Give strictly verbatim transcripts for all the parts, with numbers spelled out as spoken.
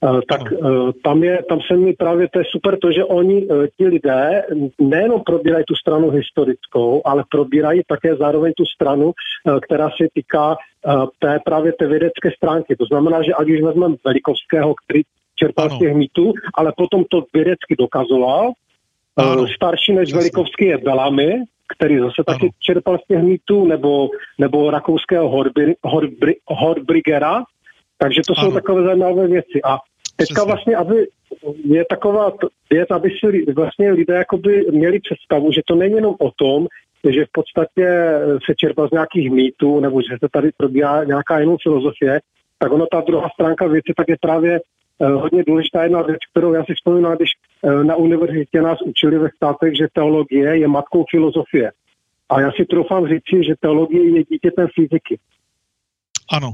Uh, tak uh, tam, je, tam se mi právě, to je super to, že oni, uh, ti lidé, nejenom probírají tu stranu historickou, ale probírají také zároveň tu stranu, uh, která se týká uh, té právě té vědecké stránky. To znamená, že ať už vezmeme Velikovského, který čerpal z těch mýtů, ale potom to vědecky dokazoval. Uh, starší než Velikovský je Bellamy, který zase ano. taky čerpal z těch mýtů, nebo, nebo rakouského Horby, Horby, Horbrigera. Takže to ano. jsou takové zajímavé věci. A teďka vlastně, aby je taková věc, aby si vlastně lidé jakoby měli představu, že to není jenom o tom, že v podstatě se čerpá z nějakých mýtů, nebo že se tady probíhá nějaká jinou filozofie, tak ono ta druhá stránka věci tak je právě uh, hodně důležitá jedna věc, kterou já si vzpomínám, když uh, na univerzitě nás učili ve státech, že teologie je matkou filozofie. A já si troufám říci, že teologie je dítětem fyziky. Ano.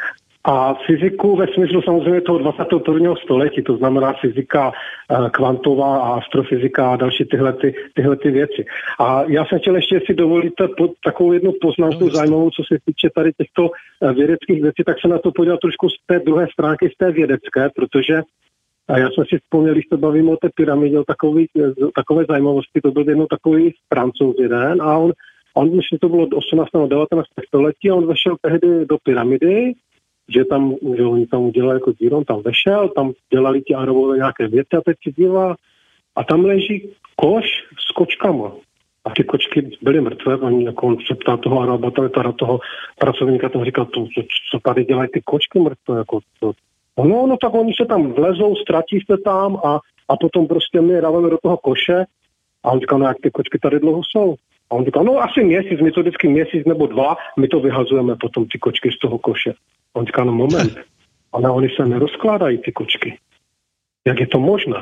A fyziku ve smyslu samozřejmě toho dvacátého prvního století, to znamená fyzika kvantová a astrofyzika a další tyhle, ty, tyhle ty věci. A já jsem chtěl ještě, jestli dovolíte, pod takovou jednu poznámku no, zajímavou, co se týče tady těchto vědeckých věcí, tak se na to podíval trošku z té druhé stránky, z té vědecké, protože a já jsem si vzpomněl, když to bavíme o té pyramidě, o takový, takové zajímavosti, to byl jednou takový Francouz jeden a on, on myslím, to bylo osmnáctého devatenáctého století a on vešel tehdy do pyramidy, že tam, že oni tam udělali jako díru, on tam vešel, tam dělali ti Arabové nějaké věci a teď si dívá a tam leží koš s kočkama. A ty kočky byly mrtvé, oni jako on se ptá toho Araba, teda toho pracovníka, tam říkal, to, co, co tady dělají ty kočky mrtvé, jako to. No, no, tak oni se tam vlezou, ztratí se tam a, a potom prostě my dáváme do toho koše a on říká, no jak ty kočky tady dlouho jsou? A on říká, no asi měsíc, my to vždycky měsíc nebo dva, my to vyhazujeme potom ty kočky z toho koše. A on říká, no moment, ale oni se nerozkládají ty kočky. Jak je to možné?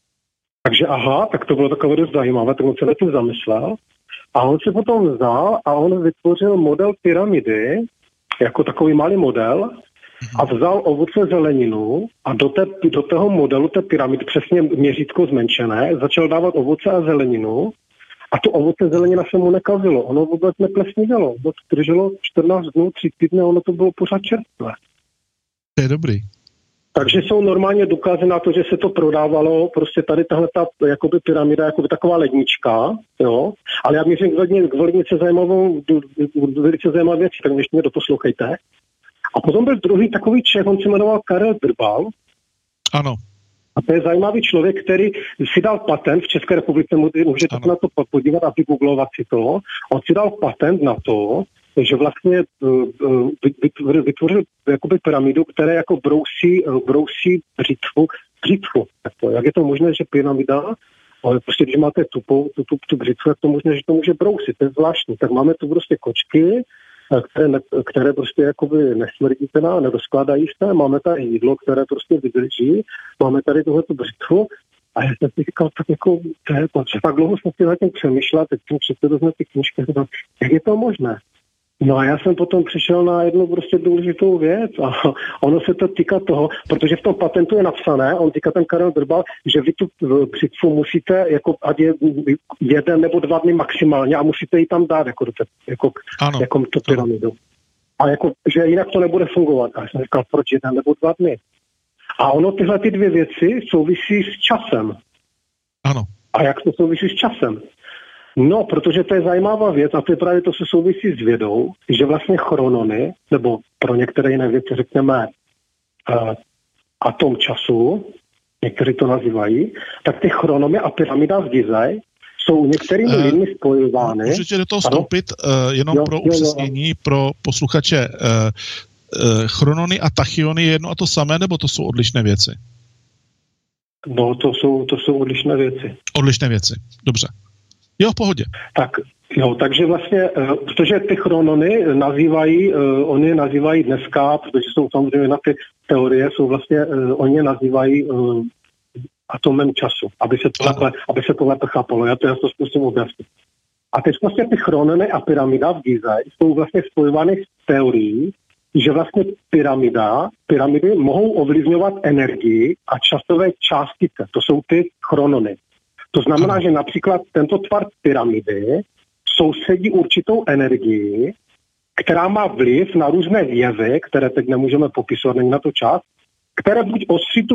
Takže aha, tak to bylo takové dost zajímavé, tak on se na tím zamyslel a on se potom vzal a on vytvořil model pyramidy, jako takový malý model, a vzal ovoce zeleninu a do, té, do toho modelu té pyramidy, přesně měřítko zmenšené, začal dávat ovoce a zeleninu a to ovoce zelenina se mu nekazilo. Ono vůbec neplesnivělo. Ono to drželo čtrnáct dnů, tři týdny a ono to bylo pořád čerstvé. To je dobrý. Takže jsou normálně důkazy na to, že se to prodávalo, prostě tady tahle ta jakoby pyramida, jakoby taková lednička, jo. Ale já měřím k velice zajímavou, velice zajímavou věc, tak ještě mě doposlouchejte. A potom byl druhý takový Čech, on se jmenoval Karel Drbal. Ano. A to je zajímavý člověk, který si dal patent v České republice, můžete se na to podívat a vygooglovat si to. On si dal patent na to, že vlastně vytvořil jakoby pyramidu, která jako brousí, brousí břitvu. břitvu. Jak je to možné, že pyramida, ale prostě když máte tupou, tu, tu, tu břitvu, jak to možné, že to může brousit, to je zvláštní. Tak máme tu prostě kočky, které, ne, které prostě jakoby nesmrdí teda, nerozkládají se, máme tady jídlo, které prostě vydrží, máme tady tohleto břitvu a já jsem si říkal, tak jako, to je, tak dlouho jsem si na tím přemýšlel, teď jsem přečetl ty knížky, jak je to možné? No a já jsem potom přišel na jednu prostě důležitou věc a ono se to týká toho, protože v tom patentu je napsané, on říká ten Karel Drbal, že vy tu břitvu musíte, jako ať je jeden nebo dva dny maximálně a musíte ji tam dát, jako, jako, ano, jako tu pyramidu. A jako, že jinak to nebude fungovat. A já jsem říkal, proč jeden nebo dva dny? A ono tyhle ty dvě věci souvisí s časem. Ano. A jak to souvisí s časem? No, protože to je zajímavá věc a to je právě to, co souvisí s vědou, že vlastně chronony, nebo pro některé jiné věci řekněme uh, atom času, někteří to nazývají, tak ty chronomy a pyramida v Gizeh jsou některými uh, lidmi spojovány. Můžete do toho vstoupit uh, jenom jo, pro upřesnění, pro posluchače. Uh, uh, chronony a tachyony je jedno a to samé, nebo to jsou odlišné věci? No, to jsou, to jsou odlišné věci. Odlišné věci, dobře. Jo, v pohodě. Tak, jo, takže vlastně, protože ty chronony nazývají, oni nazývají dneska, protože jsou samozřejmě na ty teorie, jsou vlastně, oni je nazývají uh, atomem času, aby se to lépe, aby se to lépe chápalo. Já to já to zkusím objasnit. A teď vlastně ty chronony a pyramida v Gizeh jsou vlastně spojovány s teorií, že vlastně pyramida, pyramidy mohou ovlivňovat energii a časové částice. To jsou ty chronony. To znamená, že například tento tvar pyramidy sousedí určitou energii, která má vliv na různé jevy, které teď nemůžeme popisovat, není na to čas, které buď ostří tu